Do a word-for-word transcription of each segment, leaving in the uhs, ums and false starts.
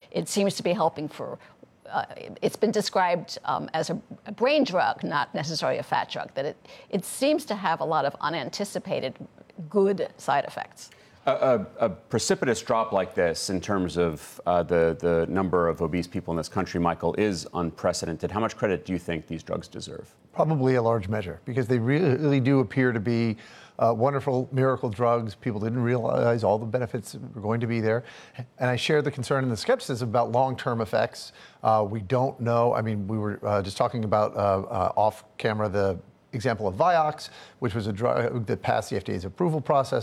it seems to be helping for, uh, it's been described um, as a, a brain drug, not necessarily a fat drug, that it, it seems to have a lot of unanticipated good side effects. A, a, a precipitous drop like this in terms of uh, the, the number of obese people in this country, Michael, is unprecedented. How much credit do you think these drugs deserve? Probably a large measure, because they really do appear to be uh, wonderful miracle drugs. People didn't realize all the benefits were going to be there. And I share the concern and the skepticism about long-term effects. Uh, we don't know. I mean, we were uh, just talking about uh, uh, off camera the example of Vioxx, which was a drug that passed the F D A's approval process.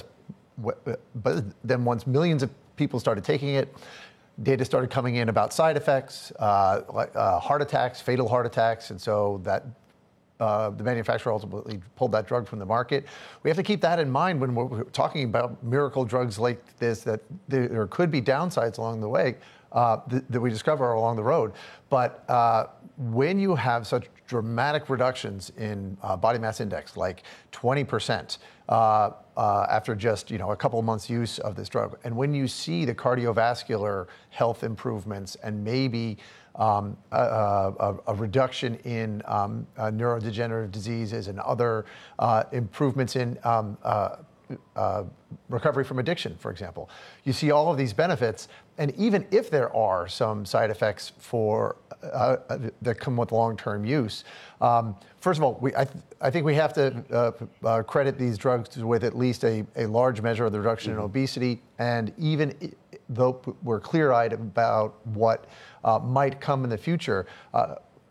But then once millions of people started taking it, data started coming in about side effects, uh, like uh, heart attacks, fatal heart attacks, and so that uh, the manufacturer ultimately pulled that drug from the market. We have to keep that in mind when we're talking about miracle drugs like this, that there could be downsides along the way uh, th- that we discover along the road. But uh, when you have such dramatic reductions in uh, body mass index, like twenty percent, uh, uh, after just you know a couple of months use of this drug, and when you see the cardiovascular health improvements and maybe um, a, a, a reduction in um, uh, neurodegenerative diseases and other uh, improvements in um, uh, Uh, recovery from addiction, for example. You see all of these benefits, and even if there are some side effects for uh, uh, that come with long-term use, um, first of all, we, I, th- I think we have to uh, uh, credit these drugs with at least a, a large measure of the reduction mm-hmm. in obesity, and even I- though we're clear-eyed about what uh, might come in the future, uh,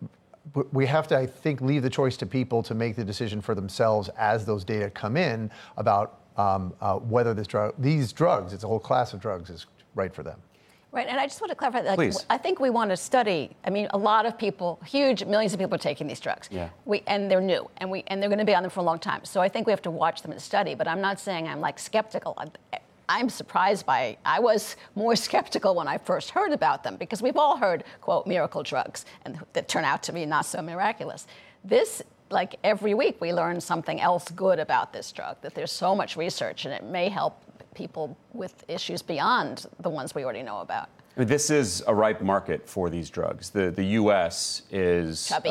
we have to, I think, leave the choice to people to make the decision for themselves as those data come in about um, uh, whether this drug, these drugs, it's a whole class of drugs, is right for them. Right, and I just want to clarify, like, Please. I think we want to study, I mean, a lot of people, huge, millions of people are taking these drugs. Yeah. We, and they're new, and we and they're going to be on them for a long time. So I think we have to watch them and study, but I'm not saying I'm, like, skeptical. I'm, I'm surprised by, I was more skeptical when I first heard about them, because we've all heard, quote, miracle drugs, and that turn out to be not so miraculous. This, like every week, we learn something else good about this drug, that there's so much research, and it may help people with issues beyond the ones we already know about. I mean, this is a ripe market for these drugs. The, the U S is... Chubby.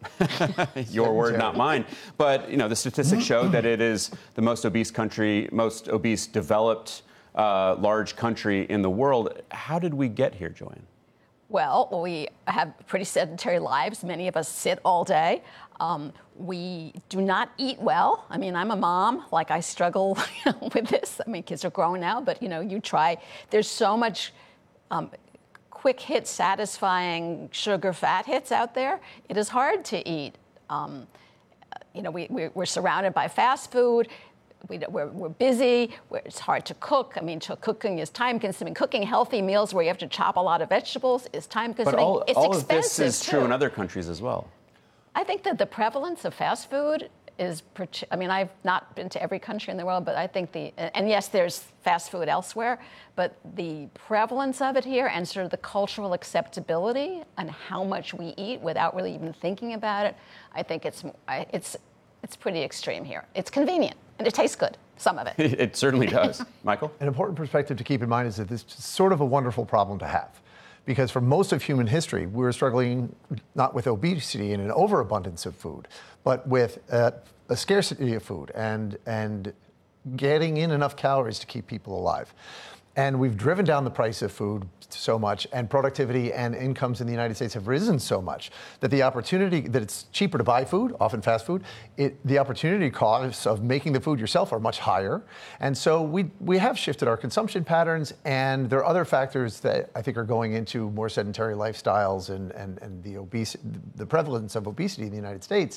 Uh, your word, not mine. But, you know, the statistics show that it is the most obese country, most obese developed uh, large country in the world. How did we get here, Joanne? Well, we have pretty sedentary lives. Many of us sit all day. Um, we do not eat well. I mean, I'm a mom. Like, I struggle you know, with this. I mean, kids are grown now, but, you know, you try. There's so much um, quick hit, satisfying sugar fat hits out there. It is hard to eat. Um, you know, we, we're, we're surrounded by fast food. We, we're, we're busy. We're, it's hard to cook. I mean, to cooking is time-consuming. Cooking healthy meals where you have to chop a lot of vegetables is time-consuming. But all, it's all expensive, of this is too. true in other countries as well. I think that the prevalence of fast food is, I mean, I've not been to every country in the world, but I think the, and yes, there's fast food elsewhere, but the prevalence of it here and sort of the cultural acceptability and how much we eat without really even thinking about it, I think it's, it's, it's pretty extreme here. It's convenient, and it tastes good, some of it. It certainly does. Michael? An important perspective to keep in mind is that this is sort of a wonderful problem to have. Because for most of human history, we were struggling not with obesity and an overabundance of food, but with uh, a scarcity of food and, and getting in enough calories to keep people alive. And we've driven down the price of food so much, and productivity and incomes in the United States have risen so much that the opportunity, that it's cheaper to buy food, often fast food, it, the opportunity costs of making the food yourself are much higher. And so we, we have shifted our consumption patterns, and there are other factors that I think are going into more sedentary lifestyles and, and, and the obese, the prevalence of obesity in the United States.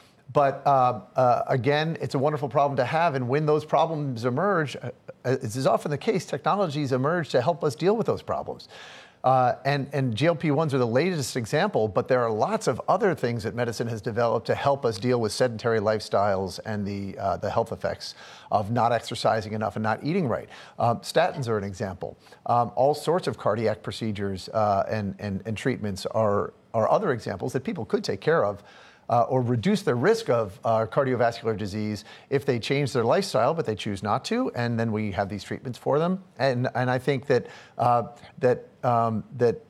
But uh, uh, again, it's a wonderful problem to have, and when those problems emerge, uh, as is often the case, technologies emerge to help us deal with those problems. Uh, and, and G L P ones are the latest example, but there are lots of other things that medicine has developed to help us deal with sedentary lifestyles and the, uh, the health effects of not exercising enough and not eating right. Um, statins are an example. Um, all sorts of cardiac procedures uh, and, and, and treatments are, are other examples that people could take care of Uh, or reduce their risk of uh, cardiovascular disease if they change their lifestyle, but they choose not to, and then we have these treatments for them. And and I think that uh, that um, that